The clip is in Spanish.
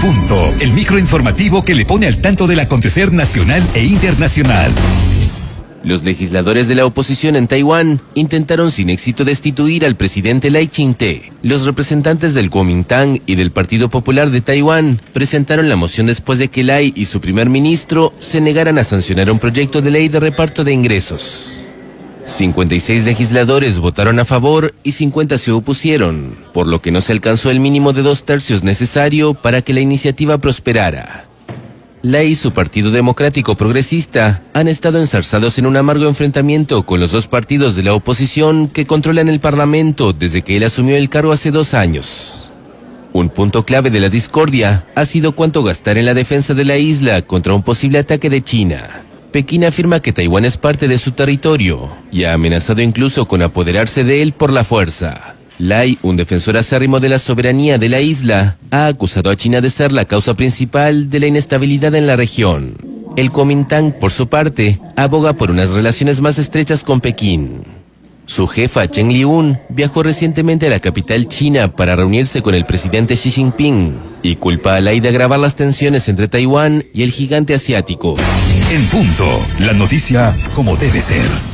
Punto, el microinformativo que le pone al tanto del acontecer nacional e internacional. Los legisladores de la oposición en Taiwán intentaron sin éxito destituir al presidente Lai Ching-te. Los representantes del Kuomintang y del Partido Popular de Taiwán presentaron la moción después de que Lai y su primer ministro se negaran a sancionar un proyecto de ley de reparto de ingresos. 56 legisladores votaron a favor y 50 se opusieron, por lo que no se alcanzó el mínimo de 2/3 necesario para que la iniciativa prosperara. Lai y su Partido Democrático Progresista han estado enzarzados en un amargo enfrentamiento con los dos partidos de la oposición que controlan el Parlamento desde que él asumió el cargo hace 2 años. Un punto clave de la discordia ha sido cuánto gastar en la defensa de la isla contra un posible ataque de China. Pekín afirma que Taiwán es parte de su territorio y ha amenazado incluso con apoderarse de él por la fuerza. Lai, un defensor acérrimo de la soberanía de la isla, ha acusado a China de ser la causa principal de la inestabilidad en la región. El Kuomintang, por su parte, aboga por unas relaciones más estrechas con Pekín. Su jefa, Chen Liun, viajó recientemente a la capital china para reunirse con el presidente Xi Jinping y culpa a Lai de agravar las tensiones entre Taiwán y el gigante asiático. En Punto, la noticia como debe ser.